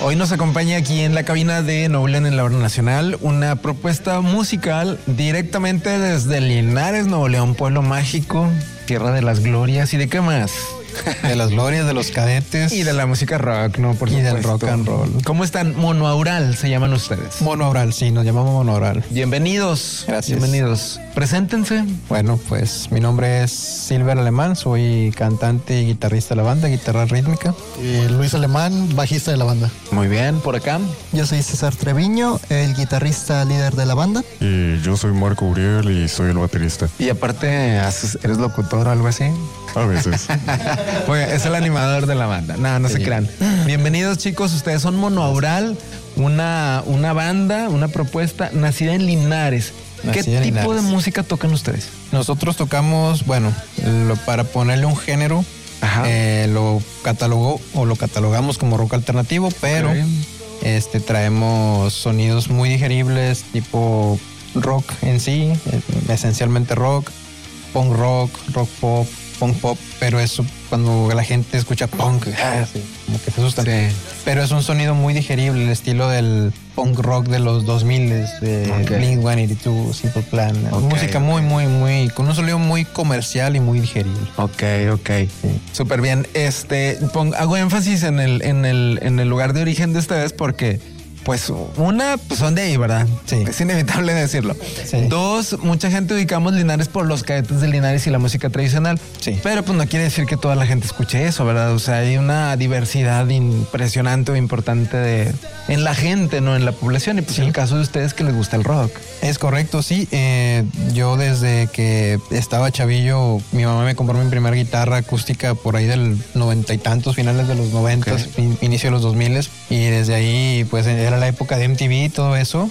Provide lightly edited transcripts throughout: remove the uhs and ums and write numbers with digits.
Hoy nos acompaña aquí en la cabina de Nuevo León en la Hora Nacional una propuesta musical directamente desde Linares, Nuevo León, pueblo mágico, tierra de las glorias y de qué más. De las glorias, de los cadetes. Y de la música rock, ¿no? Por supuesto. Y del rock and roll. ¿Cómo están? Monoaural se llaman ustedes. Monoaural, sí, nos llamamos Monoaural. Bienvenidos. Gracias. Bienvenidos. Preséntense. Bueno, pues mi nombre es Silver Alemán, soy cantante y guitarrista de la banda, guitarra rítmica. Luis Alemán, bajista de la banda. Muy bien, por acá. Yo soy César Treviño, el guitarrista líder de la banda. Y yo soy Marco Uriel y soy el baterista. Y aparte, ¿eres locutor o algo así? A veces. Oye, es el animador de la banda. No se crean. Bienvenidos, chicos. Ustedes son Monoaural, una banda, una propuesta nacida en Linares. ¿Qué tipo de música tocan ustedes? Nosotros tocamos, bueno, para ponerle un género, lo catalogamos como rock alternativo, pero traemos sonidos muy digeribles, tipo rock en sí, esencialmente rock, punk rock, rock pop, punk pop, pero eso cuando la gente escucha punk, como que se asustan. Sí. Pero es un sonido muy digerible, el estilo del punk rock de los 2000 de Blink-182, Simple Plan. Música muy, con un sonido muy comercial y muy digerible. Ok. Sí. Súper bien. Hago énfasis en el lugar de origen de ustedes porque pues son de ahí, ¿verdad? Sí. Es inevitable decirlo. Sí. Dos, mucha gente ubicamos Linares por los cadetes de Linares y la música tradicional. Sí. Pero pues no quiere decir que toda la gente escuche eso, ¿verdad? O sea, hay una diversidad impresionante o importante en la gente, ¿no? En la población. Y pues en el caso de ustedes que les gusta el rock. Es correcto, sí. Yo desde que estaba chavillo, mi mamá me compró mi primera guitarra acústica por ahí del 90 y tantos, finales de los 90, inicio de los 2000. Y desde ahí, pues era la época de MTV y todo eso.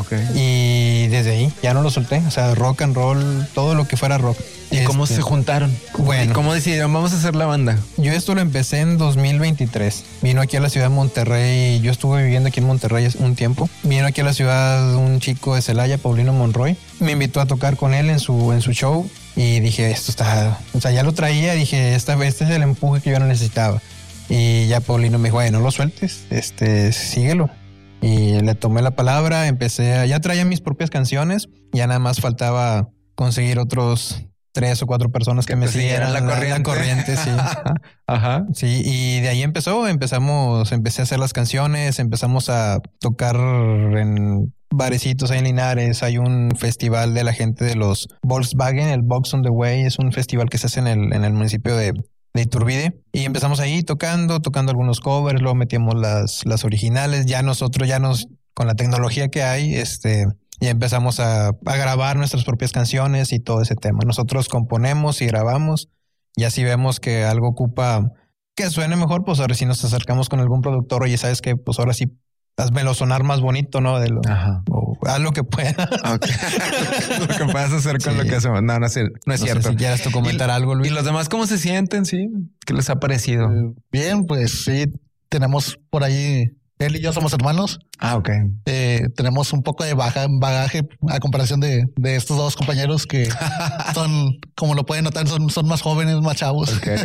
Y desde ahí ya no lo solté. O sea, rock and roll, todo lo que fuera rock. ¿Y cómo se juntaron? Bueno. ¿Cómo decidieron vamos a hacer la banda? Yo esto lo empecé en 2023. Vino aquí a la ciudad de Monterrey. Yo estuve viviendo aquí en Monterrey un tiempo. Vino aquí a la ciudad un chico de Celaya, Paulino Monroy. Me invitó a tocar con él en su show. Y dije, esto está... O sea, ya lo traía. Dije, este es el empuje que yo necesitaba. Y ya Paulino me dijo, no lo sueltes. Síguelo. Y le tomé la palabra. Ya traía mis propias canciones. Ya nada más faltaba conseguir otros 3 o 4 personas que me siguieran la corriente, sí. Ajá. Sí, y de ahí empecé a hacer las canciones, empezamos a tocar en barecitos ahí en Linares. Hay un festival de la gente de los Volkswagen, el Box on the Way, es un festival que se hace en el municipio de Iturbide. Y empezamos ahí tocando algunos covers, luego metíamos las originales. Ya nosotros, con la tecnología que hay, ya empezamos a grabar nuestras propias canciones y todo ese tema. Nosotros componemos y grabamos y así vemos que algo ocupa que suene mejor, pues ahora sí nos acercamos con algún productor. Oye, ¿sabes qué? Pues ahora sí, hazmelo sonar más bonito, ¿no? O haz lo que pueda. Okay. Lo que puedas hacer con lo que hacemos. No es cierto. Si quieres tú comentar algo, Luis. ¿Y los demás cómo se sienten? Sí. ¿Qué les ha parecido? Bien, pues sí, tenemos por ahí... Él y yo somos hermanos. Ok. Tenemos un poco de bagaje a comparación de estos dos compañeros que son, como lo pueden notar, son más jóvenes, más chavos. Ok.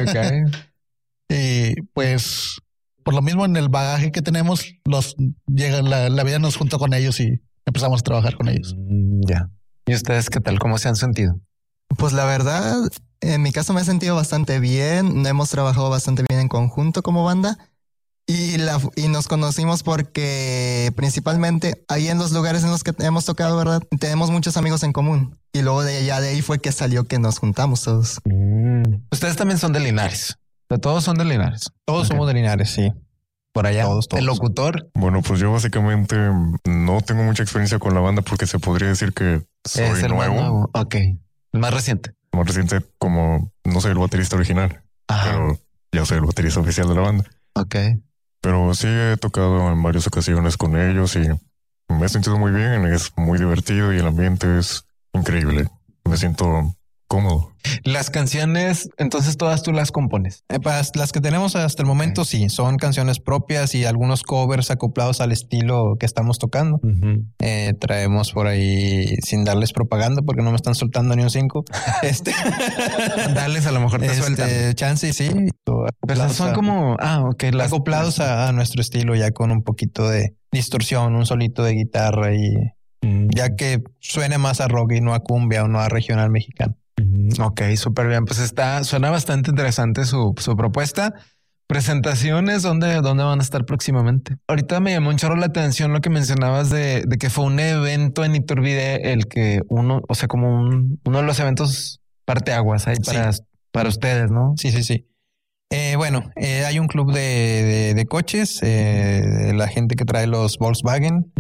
Y pues por lo mismo en el bagaje que tenemos, la vida nos juntó con ellos y empezamos a trabajar con ellos. Ya. ¿Y ustedes qué tal? ¿Cómo se han sentido? Pues la verdad, en mi caso me he sentido bastante bien. Hemos trabajado bastante bien en conjunto como banda. Y nos conocimos porque principalmente ahí en los lugares en los que hemos tocado, ¿verdad? Tenemos muchos amigos en común. Y luego de ahí fue que salió que nos juntamos todos. Ustedes también son de Linares. Todos son de Linares. Todos somos de Linares, sí. Por allá. Todos. ¿El locutor? Bueno, pues yo básicamente no tengo mucha experiencia con la banda porque se podría decir que soy es el nuevo. Más nuevo. Ok. El más reciente. Más reciente, como no soy el baterista original, pero ya soy el baterista oficial de la banda. Ok. Pero sí he tocado en varias ocasiones con ellos y me he sentido muy bien, es muy divertido y el ambiente es increíble. Me siento cómodo. Las canciones, entonces todas tú las compones. Pues, las que tenemos hasta el momento, sí, son canciones propias y algunos covers acoplados al estilo que estamos tocando. Traemos por ahí, sin darles propaganda, porque no me están soltando ni un 5. Darles, a lo mejor te sueltan. Chance, sí. Pero son como, las acoplados a nuestro estilo, ya con un poquito de distorsión, un solito de guitarra y ya que suene más a rock y no a cumbia o no a regional mexicano. Ok, súper bien. Pues suena bastante interesante su propuesta. Presentaciones, ¿dónde van a estar próximamente? Ahorita me llamó un chorro la atención lo que mencionabas de que fue un evento en Iturbide el que uno de los eventos parteaguas ahí para ustedes, ¿no? Sí. Hay un club de coches, la gente que trae los Volkswagen,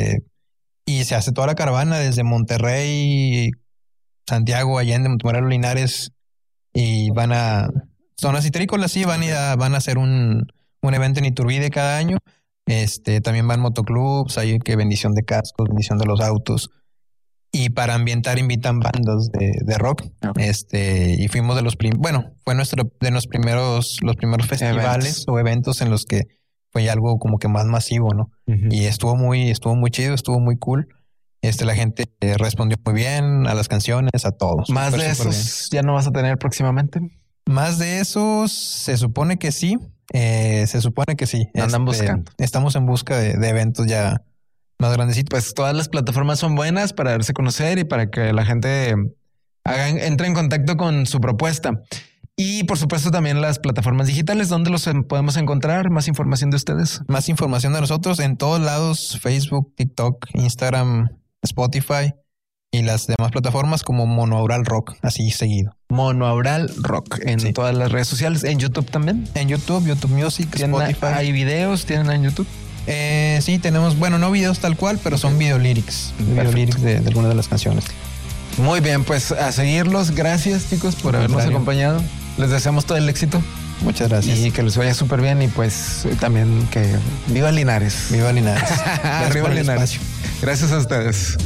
y se hace toda la caravana desde Monterrey, Santiago, Allende, Montemorelos, Linares, y van a zonas citrícolas, sí, van a hacer un evento en Iturbide cada año. También van motoclubs, hay que bendición de cascos, bendición de los autos. Y para ambientar invitan bandas de rock. Okay. Y fuimos fue de los primeros festivales o eventos en los que fue algo como que más masivo, ¿no? Y estuvo muy chido, estuvo muy cool. La gente respondió muy bien a las canciones, a todos. ¿Más de esos ya no vas a tener próximamente? Más de esos se supone que sí. Andan buscando. Estamos en busca de eventos ya más grandecitos. Pues todas las plataformas son buenas para darse a conocer y para que la gente entre en contacto con su propuesta. Y por supuesto también las plataformas digitales, ¿dónde los podemos encontrar? Más información de ustedes. Más información de nosotros en todos lados: Facebook, TikTok, Instagram, Spotify y las demás plataformas como Monoaural Rock, así seguido. Monoaural Rock en todas las redes sociales. ¿En YouTube también? En YouTube Music, Spotify. ¿Hay videos? ¿Tienen en YouTube? Sí, tenemos, no videos tal cual, pero son videolyrics. Videolyrics de algunas de las canciones. Muy bien, pues a seguirlos. Gracias, chicos, por habernos acompañado. Les deseamos todo el éxito. Muchas gracias. Y que les vaya súper bien. Y pues también que viva Linares. Viva Linares. Arriba Linares. Gracias a ustedes.